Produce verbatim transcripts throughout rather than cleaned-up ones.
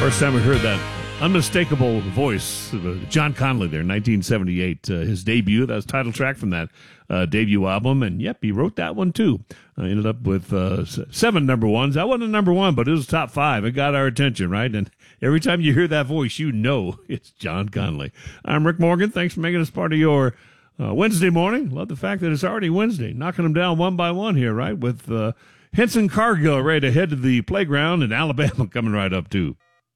First time we heard that unmistakable voice of uh, John Conley there in nineteen seventy-eight, uh, his debut. That was the title track from that uh, debut album. And, yep, he wrote that one, too. Uh, ended up with uh, seven number ones. That wasn't a number one, but it was top five. It got our attention, right? And every time you hear that voice, you know it's John Conley. I'm Rick Morgan. Thanks for making us part of your uh, Wednesday morning. Love the fact that it's already Wednesday. Knocking them down one by one here, right? With uh, Henson Cargill ready to head to the playground, and Alabama coming right up, too.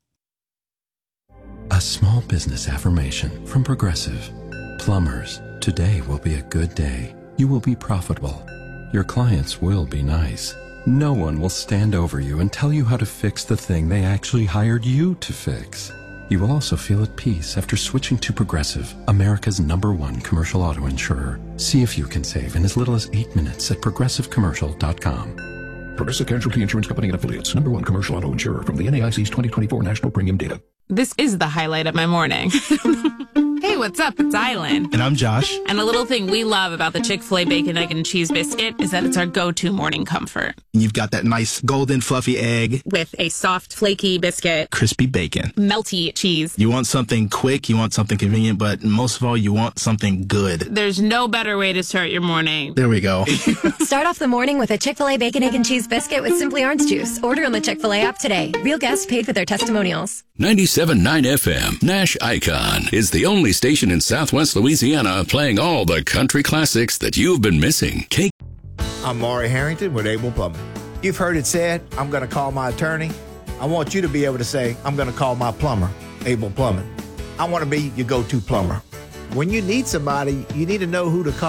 A small business affirmation from Progressive. Plumbers, today will be a good day. You will be profitable. Your clients will be nice. No one will stand over you and tell you how to fix the thing they actually hired you to fix. You will also feel at peace after switching to Progressive, America's number one commercial auto insurer. See if you can save in as little as eight minutes at progressive commercial dot com. Progressive Casualty Insurance Company and Affiliates. Number one commercial auto insurer from the N A I C's twenty twenty-four National Premium Data. This is the highlight of my morning. Hey, what's up? It's Island. And I'm Josh. And a little thing we love about the Chick-fil-A Bacon, Egg, and Cheese Biscuit is that it's our go-to morning comfort. You've got that nice golden fluffy egg. With a soft, flaky biscuit. Crispy bacon. Melty cheese. You want something quick, you want something convenient, but most of all, you want something good. There's no better way to start your morning. There we go. Start off the morning with a Chick-fil-A Bacon, Egg, and Cheese Biscuit with Simply Orange Juice. Order on the Chick-fil-A app today. Real guests paid for their testimonials. ninety-seven point nine F M, Nash Icon, is the only station in Southwest Louisiana playing all the country classics that you've been missing. K- I'm Maury Harrington with Able Plumbing. You've heard it said, I'm going to call my attorney. I want you to be able to say, I'm going to call my plumber, Able Plumbing. I want to be your go-to plumber. When you need somebody, you need to know who to call.